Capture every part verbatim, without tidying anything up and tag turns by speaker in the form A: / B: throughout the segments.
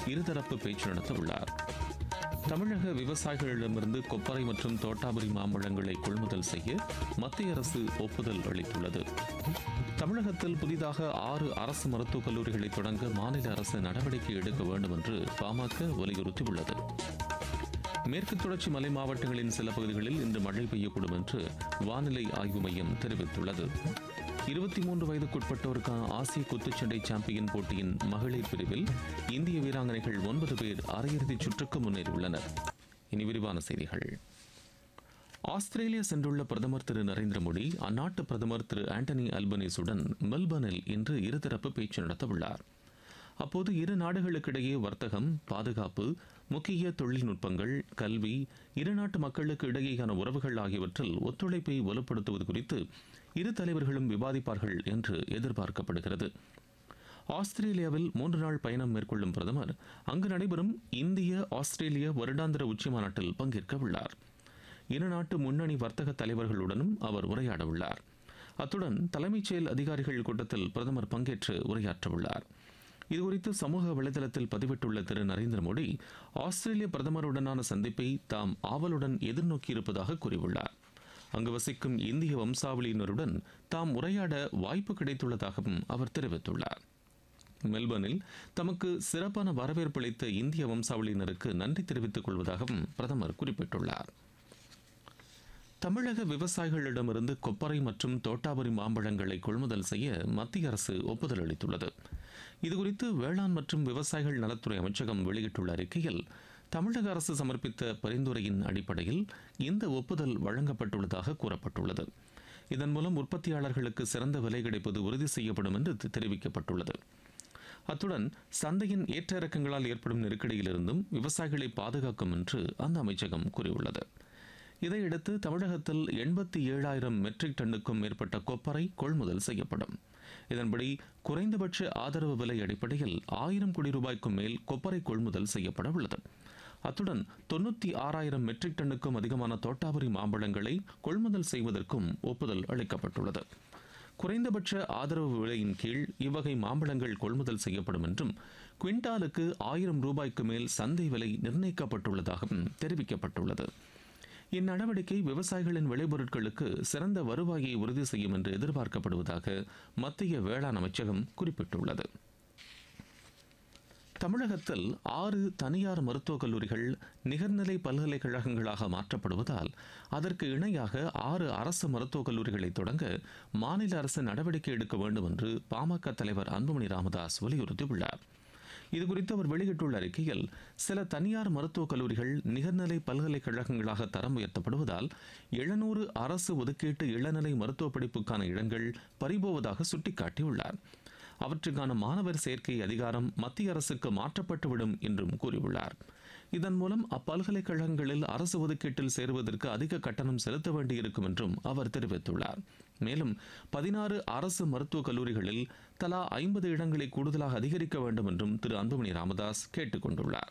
A: இருதரப்பு பேச்சு நடத்த உள்ளார். தமிழக விவசாயிகளிடமிருந்து கொப்பரை மற்றும் தோட்டாபுரி மாம்பழங்களை கொள்முதல் செய்ய மத்திய அரசு ஒப்புதல் அளித்துள்ளது. தமிழகத்தில் புதிதாக ஆறு அரசு மருத்துவக் கல்லூரிகளை தொடங்க மாநில அரசு நடவடிக்கை எடுக்க வேண்டும் என்று பாமக வலியுறுத்தியுள்ளது. மேற்கு தொடர்ச்சி மலை மாவட்டங்களின் சில பகுதிகளில் இன்று மழை பெய்யக்கூடும் என்று வானிலை ஆய்வு மையம் தெரிவித்துள்ளது. இருபத்தி மூன்று வயதுக்குட்பட்டோருக்கான ஆசிய குத்துச்சண்டை சாம்பியன் போட்டியின் மகளிர் பிரிவில் இந்திய வீராங்கனைகள் ஒன்பது பேர் அரையிறுதிச் சுற்றுக்கு முன்னேறியுள்ளனர். இனி விரிவான செய்திகள். ஆஸ்திரேலியா சென்றுள்ள பிரதமர் திரு நரேந்திர மோடி அந்நாட்டு பிரதமர் திரு ஆண்டனி அல்பனீஸுடன் மெல்பர்னில் இன்று இருதரப்பு பேச்சு நடத்தவுள்ளார். அப்போது இரு நாடுகளுக்கிடையே வர்த்தகம், பாதுகாப்பு, முக்கிய தொழில்நுட்பங்கள், கல்வி, இரு நாட்டு மக்களுக்கு இடையேயான உறவுகள் ஆகியவற்றில் ஒத்துழைப்பை வலுப்படுத்துவது குறித்து இரு தலைவர்களும் விவாதிப்பார்கள் என்று எதிர்பார்க்கப்படுகிறது. ஆஸ்திரேலியாவில் மூன்று நாள் பயணம் மேற்கொள்ளும் பிரதமர் அங்கு நடைபெறும் இந்திய ஆஸ்திரேலிய வருடாந்திர உச்சி மாநாட்டில் பங்கேற்க உள்ளார். இரு நாட்டு முன்னணி வர்த்தக தலைவர்களுடனும் அவர் உரையாட உள்ளார். அத்துடன் தலைமைச் செயல் அதிகாரிகள் கூட்டத்தில் பிரதமர் பங்கேற்று உரையாற்ற உள்ளார். இதுகுறித்து சமூக வலைதளத்தில் பதிவிட்டுள்ள திரு நரேந்திர மோடி ஆஸ்திரேலிய பிரதமருடனான சந்திப்பை தாம் ஆவலுடன் எதிர்நோக்கியிருப்பதாக கூறியுள்ளார். அங்கு வசிக்கும் இந்திய வம்சாவளியினருடன் தாம் உரையாட வாய்ப்பு கிடைத்துள்ளதாகவும் அவர் தெரிவித்துள்ளார். மெல்பர்னில் தமக்கு சிறப்பான வரவேற்பு அளித்த இந்திய வம்சாவளியினருக்கு நன்றி தெரிவித்துக் கொள்வதாகவும் பிரதமர் குறிப்பிட்டுள்ளார். தமிழக விவசாயிகளிடமிருந்து கொப்பரை மற்றும் தோட்டாபுரி மாம்பழங்களை கொள்முதல் செய்ய மத்திய அரசு ஒப்புதல் அளித்துள்ளது. இதுகுறித்து வேளாண் மற்றும் விவசாயிகள் நலத்துறை அமைச்சகம் வெளியிட்டுள்ள அறிக்கையில் தமிழக அரசு சமர்ப்பித்த பரிந்துரையின் அடிப்படையில் இந்த ஒப்புதல் வழங்கப்பட்டுள்ளதாக கூறப்பட்டுள்ளது. இதன் மூலம் உற்பத்தியாளர்களுக்கு சிறந்த விலை கிடைப்பது உறுதி செய்யப்படும் என்று தெரிவிக்கப்பட்டுள்ளது. அத்துடன் சந்தையின் ஏற்ற இறக்கங்களால் ஏற்படும் நெருக்கடியிலிருந்தும் விவசாயிகளை பாதுகாக்கும் என்று அந்த அமைச்சகம் கூறியுள்ளது. இதையடுத்து தமிழகத்தில் எண்பத்தி ஏழாயிரம் மெட்ரிக் டன்னுக்கும் மேற்பட்ட கொப்பரை கொள்முதல் செய்யப்படும். இதன்படி குறைந்தபட்ச ஆதரவு விலை அடிப்படையில் ஆயிரம் கோடி ரூபாய்க்கும் மேல் கொப்பரை கொள்முதல் செய்யப்பட உள்ளது. அத்துடன் தொண்ணூற்றி ஆறாயிரம் மெட்ரிக் டன்னுக்கும் அதிகமான தோட்டாபுரி மாம்பழங்களை கொள்முதல் செய்வதற்கும் ஒப்புதல் அளிக்கப்பட்டுள்ளது. குறைந்தபட்ச ஆதரவு விலையின் கீழ் இவ்வகை மாம்பழங்கள் கொள்முதல் செய்யப்படும் என்றும் குவிண்டாலுக்கு ஆயிரம் ரூபாய்க்கு மேல் சந்தை விலை நிர்ணயிக்கப்பட்டுள்ளதாகவும் தெரிவிக்கப்பட்டுள்ளது. இந்நடவடிக்கை விவசாயிகளின் விளைபொருட்களுக்கு சிறந்த வருவாயை உறுதி செய்யும் என்று எதிர்பார்க்கப்படுவதாக மத்திய வேளாண் அமைச்சகம் குறிப்பிட்டுள்ளது. தமிழகத்தில் ஆறு தனியார் மருத்துவக் கல்லூரிகள் நிகர்நிலை பல்கலைக்கழகங்களாக மாற்றப்படுவதால் அதற்கு இணையாக ஆறு அரசு மருத்துவக் கல்லூரிகளை தொடங்க மாநில அரசு நடவடிக்கை எடுக்க வேண்டும் என்று பாமக தலைவர் அன்புமணி ராமதாஸ் வலியுறுத்தியுள்ளார். இதுகுறித்து அவர் வெளியிட்டுள்ள அறிக்கையில் சில தனியார் மருத்துவக் கல்லூரிகள் நிகர்நிலை பல்கலைக்கழகங்களாக தரம் உயர்த்தப்படுவதால் எழுநூறு அரசு ஒதுக்கீட்டு இளநிலை மருத்துவ படிப்புக்கான இடங்கள் பறிபோவதாக சுட்டிக்காட்டியுள்ளார். அவற்றுக்கான மாணவர் சேர்க்கை அதிகாரம் மத்திய அரசுக்கு மாற்றப்பட்டுவிடும் என்றும் கூறியுள்ளார். இதன் மூலம் அப்பல்கலைக்கழகங்களில் அரசு ஒதுக்கீட்டில் சேருவதற்கு அதிக கட்டணம் செலுத்த வேண்டியிருக்கும் என்றும் அவர் தெரிவித்துள்ளார். மேலும் பதினாறு அரசு மருத்துவக் கல்லூரிகளில் தலா ஐம்பது இடங்களை கூடுதலாக அதிகரிக்க வேண்டும் என்றும் திரு அன்புமணி ராமதாஸ் கேட்டுக் கொண்டுள்ளார்.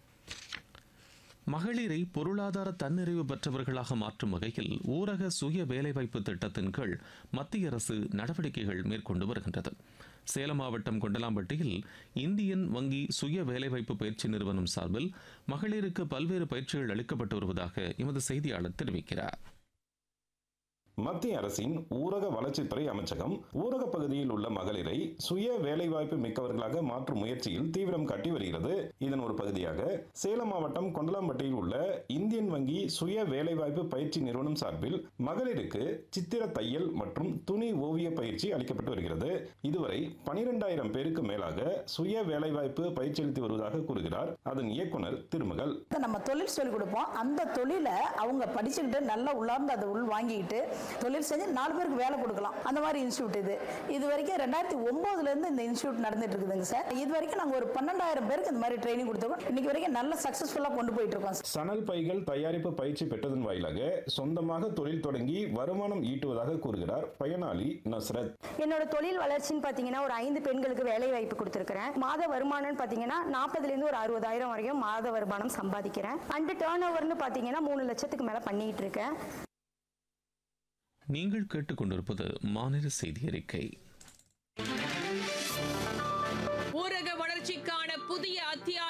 A: மகளிரை பொருளாதார தன்னிறைவு பெற்றவர்களாக மாற்றும் வகையில் ஊரக சுய வேலைவாய்ப்பு திட்டத்தின் கீழ் மத்திய அரசு நடவடிக்கைகள் மேற்கொண்டு வருகின்றது. சேலம் மாவட்டம் கொண்டலாம்பட்டியில் இந்தியன் வங்கி சுய வேலைவாய்ப்பு பயிற்சி நிறுவனம் சார்பில் மகளிருக்கு பல்வேறு பயிற்சிகள் அளிக்கப்பட்டு வருவதாக எமது செய்தியாளர் தெரிவிக்கிறார்.
B: மத்திய அரசின் ஊரக வளர்ச்சித்துறை அமைச்சகம் ஊரக பகுதியில் உள்ள மகளிரை சுய வேலைவாய்ப்பு மிக்கவர்களாக மாற்றும் முயற்சியில் தீவிரம் காட்டி வருகிறது. இதன் ஒரு பகுதியாக சேலம் மாவட்டம் கொண்டலாம்பட்டியில் உள்ள இந்தியன் வங்கி சுய வேலைவாய்ப்பு பயிற்சி நிறுவனம் சார்பில் மகளிருக்கு சித்திர தையல் மற்றும் துணி ஓவிய பயிற்சி அளிக்கப்பட்டு வருகிறது. இதுவரை பனிரெண்டாயிரம் பேருக்கு மேலாக சுய வேலைவாய்ப்பு பயிற்சி அளித்து வருவதாக கூறுகிறார் அதன் இயக்குனர் திருமகள்.
C: நம்ம தொழில் சொல்லிக் கொடுப்போம். அந்த தொழிலை அவங்க படிச்சுக்கிட்டு நல்லா உள்ளார்ந்து அதை உள் வாங்கிட்டு தொழில் செஞ்சு நாலு பேருக்கு வேலை கொடுக்கலாம். அந்த மாதிரி இன்ஸ்டியூட் இது இது வரைக்கும் ரெண்டாயிரத்தி ஒன்பதுல இருந்து இந்த இன்ஸ்டியூட் நடந்துட்டு இருக்குதுங்க சார். இது வரைக்கும் நாங்க ஒரு பன்னெண்டாயிரம் பேருக்கு இந்த மாதிரி ட்ரைனிங் கொடுத்துருக்கோம். இன்னைக்கு வரைக்கும் நல்ல சக்சஸ்ஃபுல்லா கொண்டு போயிட்டு இருக்கோம்.
B: சணல் பைகள் தயாரிப்பு பயிற்சி பெற்றதன் வாயிலாக சொந்தமாக தொழில் தொடங்கி வருமானம் ஈட்டுவதாக கூறுகிறார் பயனாளி நஸ்ரத்.
D: என்னோட தொழில் வளர்ச்சின்னு பாத்தீங்கன்னா ஒரு ஐந்து பெண்களுக்கு வேலை வாய்ப்பு கொடுத்திருக்கிறேன். மாத வருமானம் பாத்தீங்கன்னா நாற்பதுல இருந்து ஒரு அறுபதாயிரம் வரைக்கும் மாத வருமானம் சம்பாதிக்கிறேன். அண்ட் டர்ன் ஓவர்னு பாத்தீங்கன்னா மூணு லட்சத்துக்கு மேல பண்ணிட்டு இருக்கேன்.
A: நீங்கள் கேட்டுக்கொண்டிருப்பது மாநில செய்தி அறிக்கை.